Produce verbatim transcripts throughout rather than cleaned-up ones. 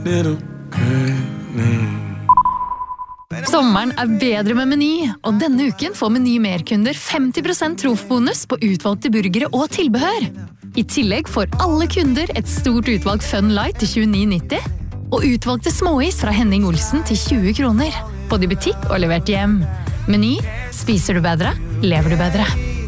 Sommeren er bedre med Meny, og denne uken får Meny Merkunder femti prosent trofbonus på utvalgte burgere og tilbehør. I tillegg får alle kunder et stort utvalg Fun Light til tjueni nitti, og utvalgte småis fra Henning Olsen til tjue kroner, både i butikk og levert hjem. Meny, spiser du bedre, lever du bedre.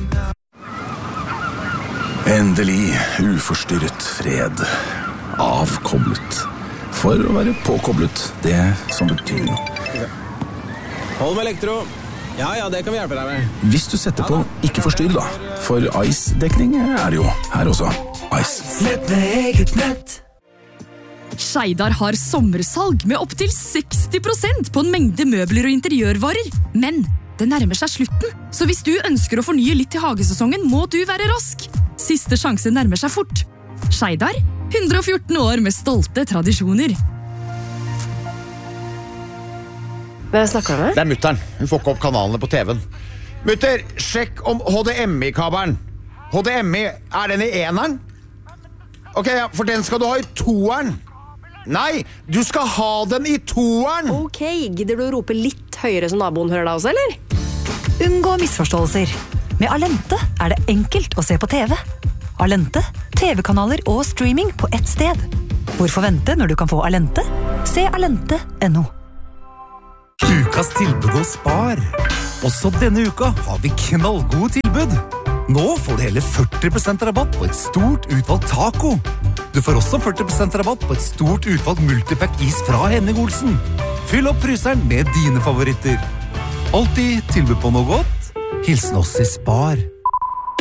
Endelig uforstyrret fred. Avkoblet. For å være påkoblet, det som betyr noe. Hold med elektro. Ja, ja, det kan vi hjelpe deg med. Hvis du setter på ikke forstyrr da, for Ice-dekning er det jo her også. Ice. Nett med eget nett. Skeidar har sommersalg med opp til seksti prosent på en mengde møbler og interiørvarer. Men det nærmer seg slutten, så hvis du ønsker å fornye litt til hagesesongen, må du være rask. Siste sjanse nærmer seg fort. Skeidar, hundre og fjorten år med stolte tradisjoner. Hvem snakker du med? Det er mutteren. Hun får ikke opp kanalene på T V-en. Mutter, sjekk om H D M I-kabelen. H D M I, er den i eneren? Ok, ja, for den skal du ha i toeren. Nei, du skal ha den i toeren. Ok, gidder du å rope litt høyere så naboen hører deg også, eller? Unngå misforståelser. Med Alente er det enkelt å se på T V. Alente, T V-kanaler og streaming på ett sted. Hvorfor vente når du kan få Alente? Se alente punktum no. Ukas tilbud hos Spar. Også denne uka har vi knallgode tilbud. Nå får du hele førti prosent rabatt på et stort utvalgt taco. Du får også førti prosent rabatt på et stort utvalgt multipack is fra Henning Olsen. Fyll opp fryseren med dine favoritter. Alltid tilbud på noe godt. Hilsen oss i Spar.